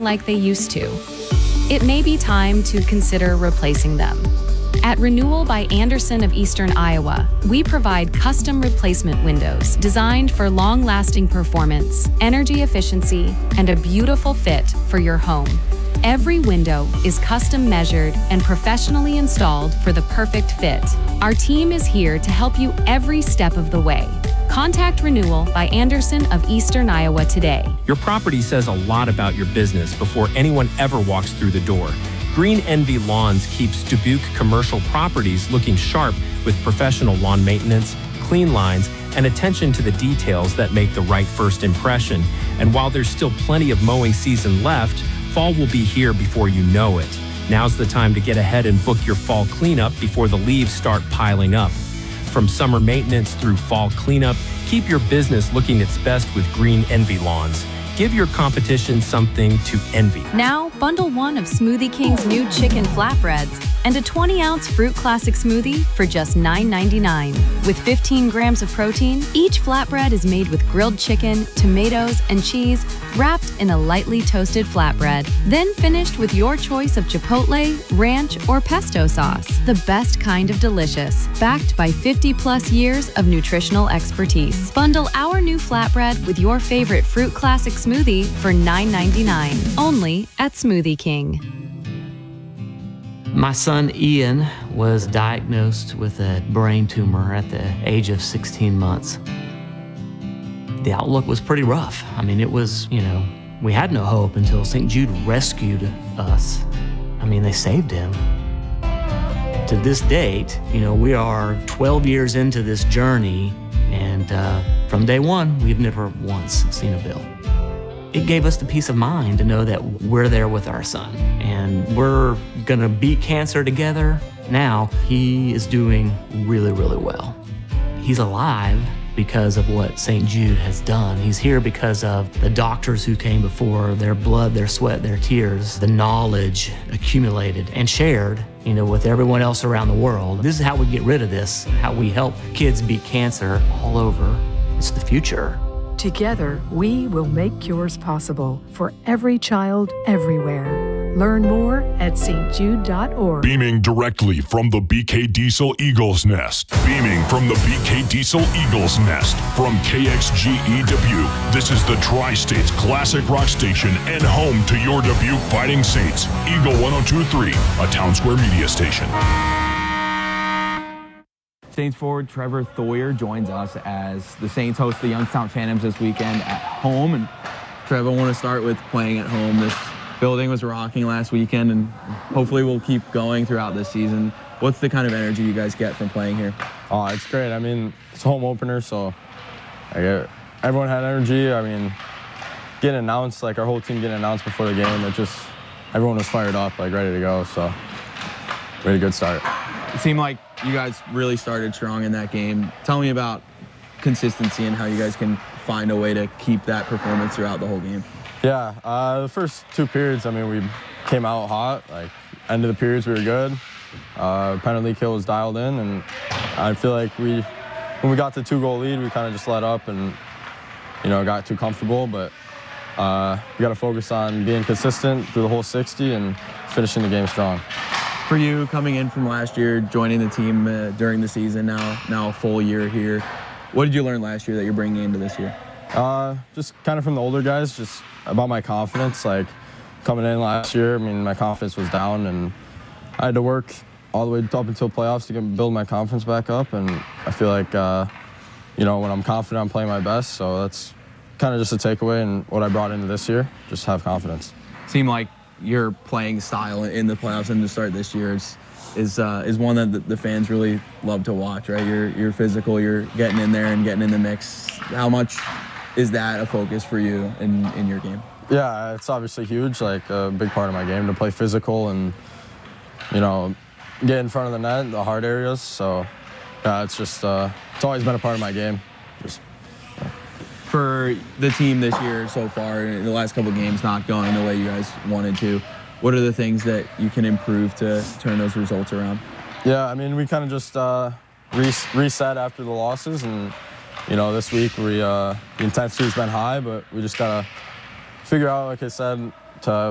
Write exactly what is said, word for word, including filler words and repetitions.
working like they used to. It may be time to consider replacing them. At Renewal by Andersen of Eastern Iowa, we provide custom replacement windows designed for long-lasting performance, energy efficiency, and a beautiful fit for your home. Every window is custom measured and professionally installed for the perfect fit. Our team is here to help you every step of the way. Contact Renewal by Andersen of Eastern Iowa today. Your property says a lot about your business before anyone ever walks through the door. Green Envy Lawns keeps Dubuque commercial properties looking sharp with professional lawn maintenance, clean lines, and attention to the details that make the right first impression. And while there's still plenty of mowing season left, fall will be here before you know it. Now's the time to get ahead and book your fall cleanup before the leaves start piling up. From summer maintenance through fall cleanup, keep your business looking its best with Green Envy Lawns. Give your competition something to envy. Now, bundle one of Smoothie King's new chicken flatbreads and a twenty ounce Fruit Classic smoothie for just nine ninety-nine. With fifteen grams of protein, each flatbread is made with grilled chicken, tomatoes, and cheese wrapped in a lightly toasted flatbread, then finished with your choice of chipotle, ranch, or pesto sauce. The best kind of delicious, backed by fifty plus years of nutritional expertise. Bundle our new flatbread with your favorite Fruit Classic smoothie for nine ninety-nine, only at Smoothie King. My son Ian was diagnosed with a brain tumor at the age of sixteen months. The outlook was pretty rough. I mean, it was, you know, we had no hope until Saint Jude rescued us. I mean, they saved him. To this date, you know, we are twelve years into this journey, and uh, from day one, we've never once seen a bill. It gave us the peace of mind to know that we're there with our son, and we're gonna beat cancer together. Now, he is doing really, really well. He's alive because of what Saint Jude has done. He's here because of the doctors who came before, their blood, their sweat, their tears, the knowledge accumulated and shared, you know, with everyone else around the world. This is how we get rid of this, how we help kids beat cancer all over. It's the future. Together, we will make cures possible for every child everywhere. Learn more at s t jude dot org. Beaming directly from the B K Diesel Eagles Nest. Beaming from the B K Diesel Eagles Nest. From K X G E Dubuque, this is the Tri-States Classic Rock Station and home to your Dubuque Fighting Saints. Eagle one oh two point three, a Town Square media station. Saints forward Trevor Thoyer joins us as the Saints host the Youngstown Phantoms this weekend at home. And Trevor, I want to start with playing at home. This building was rocking last weekend, and hopefully we'll keep going throughout this season. What's the kind of energy you guys get from playing here? Oh, it's great. I mean, it's a home opener, so I get, everyone had energy. I mean, getting announced, like our whole team getting announced before the game, it just, everyone was fired up, like ready to go, so really good start. It seemed like you guys really started strong in that game. Tell me about consistency and how you guys can find a way to keep that performance throughout the whole game. Yeah, uh, the first two periods, I mean, we came out hot. Like, end of the periods, we were good. Uh, penalty kill was dialed in, and I feel like we, when we got the two-goal lead, we kind of just let up and, you know, got too comfortable. But uh, we got to focus on being consistent through the whole sixty and finishing the game strong. For you, coming in from last year, joining the team uh, during the season, now now a full year here, what did you learn last year that you're bringing into this year? Uh, just kind of from the older guys, just about my confidence. Like, coming in last year, I mean, my confidence was down, and I had to work all the way up until playoffs to get, build my confidence back up. And I feel like, uh, you know, when I'm confident, I'm playing my best. So that's kind of just a takeaway, and what I brought into this year, just have confidence. Seemed like your playing style in the playoffs and to start this year is is, uh, is one that the, the fans really love to watch, right? You're you're physical, you're getting in there and getting in the mix. How much is that a focus for you in, in your game? Yeah, it's obviously huge, like a big part of my game, to play physical and, you know, get in front of the net, the hard areas. So, yeah, it's just, uh, it's always been a part of my game. Just, yeah. For the team this year so far, in the last couple of games not going the way you guys wanted to, what are the things that you can improve to turn those results around? Yeah, I mean, we kind of just uh, res reset after the losses, and, you know, this week we uh, the intensity's been high, but we just gotta figure out, like I said, to